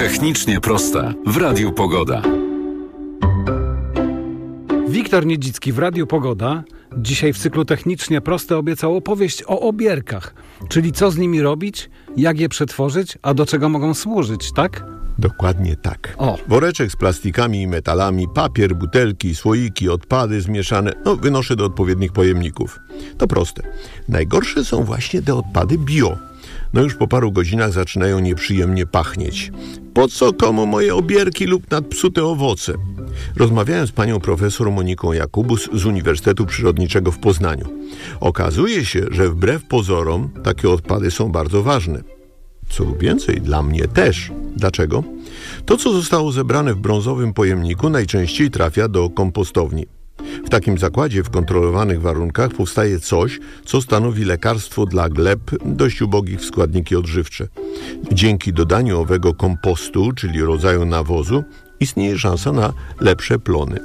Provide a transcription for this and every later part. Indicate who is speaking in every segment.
Speaker 1: Technicznie prosta w Radiu Pogoda.
Speaker 2: Wiktor Niedzicki w Radiu Pogoda. Dzisiaj w cyklu Technicznie Proste obiecał opowieść o obierkach, czyli co z nimi robić, jak je przetworzyć, a do czego mogą służyć, tak?
Speaker 3: Dokładnie tak. Woreczek z plastikami i metalami, papier, butelki, słoiki, odpady zmieszane, wynoszę do odpowiednich pojemników. To proste. Najgorsze są właśnie te odpady bio. Już po paru godzinach zaczynają nieprzyjemnie pachnieć. Po co komu moje obierki lub nadpsute owoce? Rozmawiałem z panią profesor Moniką Jakubus z Uniwersytetu Przyrodniczego w Poznaniu. Okazuje się, że wbrew pozorom takie odpady są bardzo ważne. Co więcej, dla mnie też. Dlaczego? To, co zostało zebrane w brązowym pojemniku, najczęściej trafia do kompostowni. W takim zakładzie w kontrolowanych warunkach powstaje coś, co stanowi lekarstwo dla gleb dość ubogich w składniki odżywcze. Dzięki dodaniu owego kompostu, czyli rodzaju nawozu, istnieje szansa na lepsze plony.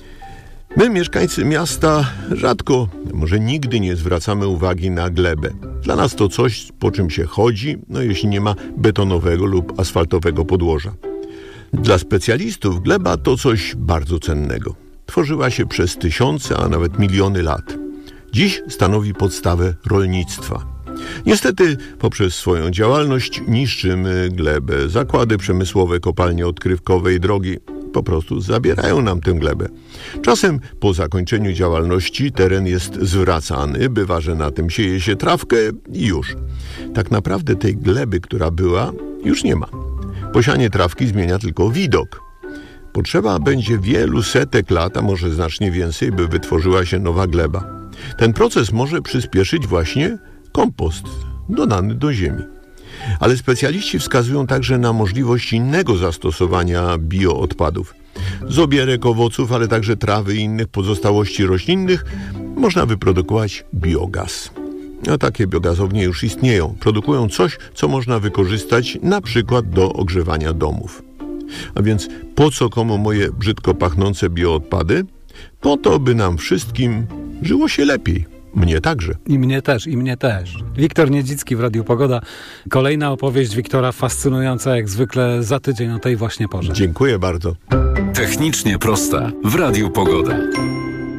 Speaker 3: My, mieszkańcy miasta, rzadko, może nigdy nie zwracamy uwagi na glebę. Dla nas to coś, po czym się chodzi, jeśli nie ma betonowego lub asfaltowego podłoża. Dla specjalistów gleba to coś bardzo cennego. Tworzyła się przez tysiące, a nawet miliony lat. Dziś stanowi podstawę rolnictwa. Niestety poprzez swoją działalność niszczymy glebę. Zakłady przemysłowe, kopalnie odkrywkowe i drogi po prostu zabierają nam tę glebę. Czasem po zakończeniu działalności teren jest zwracany, bywa, że na tym sieje się trawkę i już. Tak naprawdę tej gleby, która była, już nie ma. Posianie trawki zmienia tylko widok. Potrzeba będzie wielu setek lat, a może znacznie więcej, by wytworzyła się nowa gleba. Ten proces może przyspieszyć właśnie kompost dodany do ziemi. Ale specjaliści wskazują także na możliwość innego zastosowania bioodpadów. Z obierek, owoców, ale także trawy i innych pozostałości roślinnych można wyprodukować biogaz. Takie biogazownie już istnieją. Produkują coś, co można wykorzystać na przykład do ogrzewania domów. A więc po co komu moje brzydko pachnące bioodpady? Po to, by nam wszystkim żyło się lepiej. Mnie także.
Speaker 2: I mnie też. Wiktor Niedzicki w Radiu Pogoda. Kolejna opowieść Wiktora fascynująca jak zwykle za tydzień o tej właśnie porze.
Speaker 3: Dziękuję bardzo.
Speaker 1: Technicznie prosta w Radiu Pogoda.